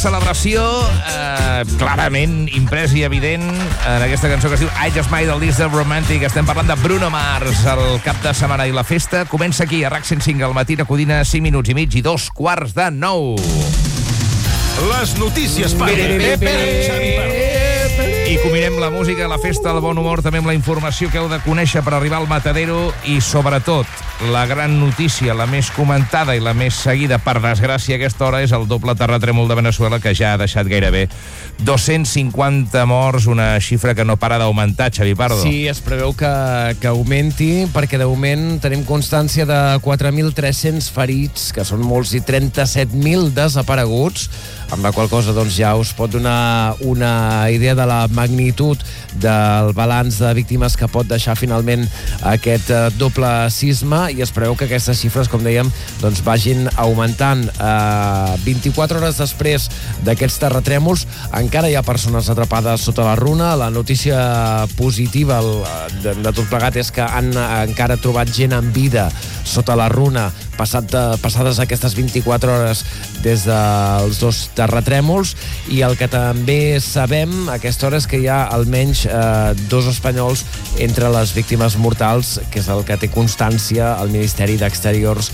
Celebració clarament imprès i evident en aquesta cançó que es diu I Just Made a List of Romantic. Estem parlant de Bruno Mars. El cap de setmana i la festa comença aquí a RAC 105 al matí a Codina, 5 minuts i mig i 2:45. Les notícies I combinem la música, la festa, el bon humor, també amb la informació que heu de conèixer per arribar al Matadero i, sobretot, la gran notícia, la més comentada i la més seguida, per desgràcia, a aquesta hora, és el doble terratrèmol de Veneçuela, que ja ha deixat gairebé 250 morts, una xifra que no para d'augmentar, Xavi Pardo. Sí, es preveu que augmenti, perquè de moment tenim constància de 4.300 ferits, que són molts, i 37.000 desapareguts, amb la qual cosa doncs, ja us pot donar una idea de la magnitud del balanç de víctimes que pot deixar finalment aquest doble sisme, i es preveu que aquestes xifres, com dèiem, doncs vagin augmentant. 24 hores després d'aquests terratrèmols encara hi ha persones atrapades sota la runa. La notícia positiva de tot plegat és que han encara trobat gent en vida sota la runa passades aquestes 24 hores des dels dos terratrèmols, i el que també sabem a aquesta hora és que hi ha almenys 2 espanyols entre les víctimes mortals, que és el que té constància el Ministeri d'Exteriors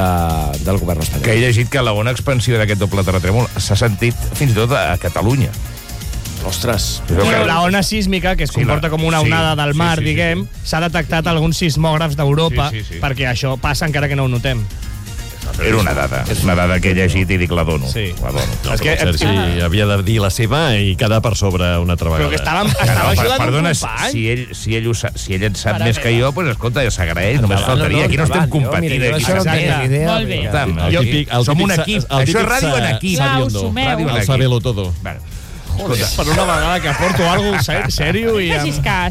del govern espanyol. Que he llegit que la ona expansiva d'aquest doble terratrèmol s'ha sentit fins i tot a Catalunya. Ostres. La ona sísmica, que es comporta com una onada del mar, diguem, s'ha detectat a alguns sismògrafs d'Europa, perquè això passa encara que no ho notem. Era una dada que he llegit i dic la dono. Sí. La dono. No, és que Sergi havia de dir la seva i quedar per sobre una altra vegada. Però que estava ajudant perdona, un company. si ell en sap més que jo, doncs escolta, ja s'agraeix, només faltaria. Aquí no estem competint. Molt bé. Som un equip. Això és ràdio en equip. El sabelo todo. Per una vegada que aporto alguna cosa sèrio i...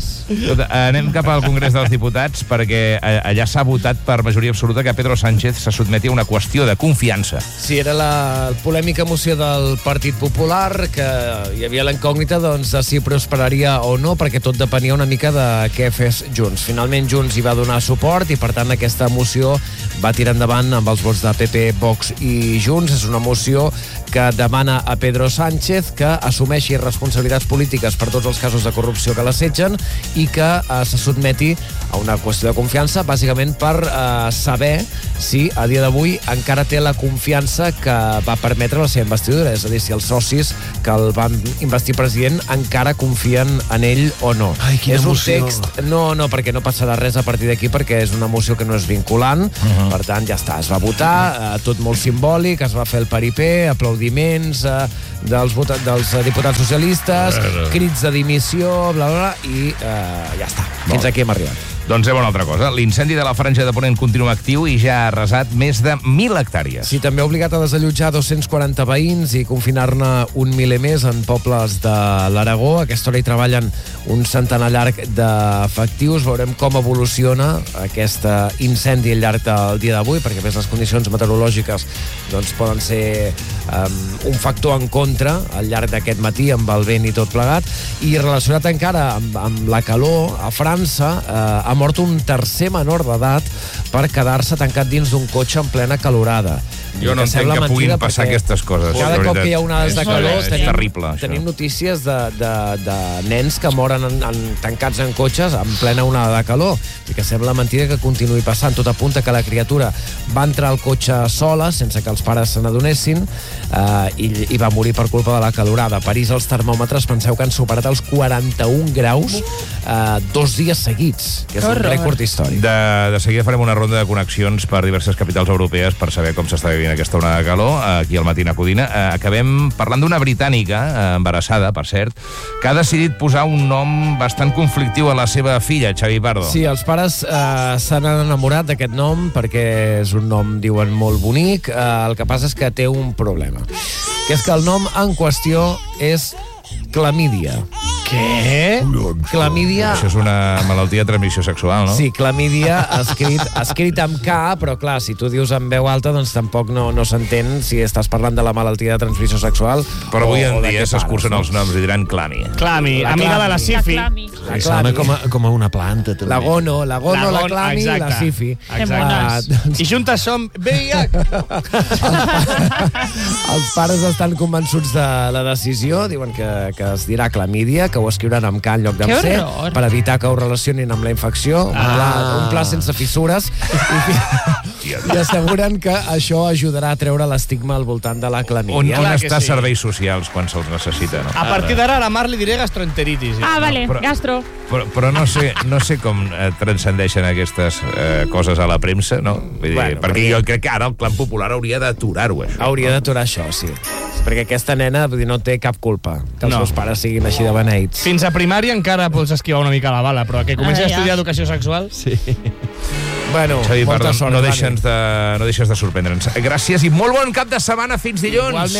Anem cap al Congrés dels Diputats, perquè allà s'ha votat per majoria absoluta que Pedro Sánchez se sotmeti a una qüestió de confiança. Sí, era la polèmica moció del Partit Popular, que hi havia la incògnita doncs, de si prosperaria o no, perquè tot depenia una mica de què fes Junts. Finalment Junts hi va donar suport i, per tant, aquesta moció va tirar endavant amb els vots de PP, Vox i Junts. És una moció que demana a Pedro Sánchez que assumeixi responsabilitats polítiques per tots els casos de corrupció que l'assetgen i que se sotmeti a una qüestió de confiança, bàsicament per saber si a dia d'avui encara té la confiança que va permetre la seva investidura, és a dir, si els socis que el van investir president encara confien en ell o no. Ai, quina emoció. Un text... No, perquè no passarà res a partir d'aquí, perquè és una moció que no és vinculant, per tant, ja està, es va votar, tot molt simbòlic, es va fer el paripé, aplaudiments dels diputats socialistes, crits de dimissió, bla, bla, i ja està. Fins aquí hem arribat. Doncs una altra cosa. L'incendi de la Franja de Ponent continua actiu i ja ha arrasat més de 1.000 hectàrees. Sí, també ha obligat a desallotjar 240 veïns i confinar-ne un miler més en pobles de l'Aragó. A aquesta hora hi treballen un centenar llarg d'efectius. Veurem com evoluciona aquest incendi al llarg del dia d'avui, perquè a més les condicions meteorològiques doncs, poden ser un factor en contra al llarg d'aquest matí amb el vent i tot plegat. I relacionat encara amb la calor, a França ha mort un tercer menor d'edat per quedar-se tancat dins d'un cotxe en plena calorada. Jo no entenc que puguin passar aquestes coses. Cada cop que hi ha onades de calor tenim notícies de nens que moren tancats en cotxes en plena onada de calor, i que sembla mentida que continuï passant. Tot apunta que la criatura va entrar al cotxe sola, sense que els pares se n'adonessin, i va morir per culpa de la calorada. A París els termòmetres, penseu que han superat els 41 graus 2 dies seguits, que és un rècord històric. De seguida farem una ronda de connexions per diverses capitals europees per saber com s'està vivint aquesta onada de calor aquí al matí a Codina. Acabem parlant d'una britànica, embarassada, per cert, que ha decidit posar un nom bastant conflictiu a la seva filla, Xavi Pardo. Sí, els pares s'han enamorat d'aquest nom perquè és un nom, diuen, molt bonic. El que passa és que té un problema, que és que el nom en qüestió és Clamídia. Què? Clamídia... Això és una malaltia de transmissió sexual, no? Sí, clamídia escrit amb K, però clar, si tu dius amb veu alta, doncs tampoc no s'entén si estàs parlant de la malaltia de transmissió sexual. Però avui en dia s'escurcen els noms i diran clami. Clami, amiga de la Sifi. Sona com a una planta, també. La gono, la clami i la Sifi. Exacte. I juntes som VIH. Els pares estan convençuts de la decisió, diuen que es dirà clamídia, que ho escriuran amb K en lloc d'amb C, per evitar que ho relacionin amb la infecció, un pla sense fissures, i asseguren que això ajudarà a treure l'estigma al voltant de la clamídia. On està serveis socials quan se'ls necessita, no? A partir d'ara a la Mar li diré gastroenteritis. Vale, gastro. Però no sé com transcendeixen aquestes coses a la premsa, no? Vull dir, perquè jo crec que ara el clan popular hauria d'aturar-ho, això. Hauria d'aturar això, sí. Perquè aquesta nena no té cap culpa que els seus pares siguin així de beneïts. Fins a primària encara pots esquivar una mica la bala, però que comenci a estudiar educació sexual... Sí. Bueno, Xavi, molta sort. No deixes de sorprendre'ns. Gràcies i molt bon cap de setmana. Fins dilluns.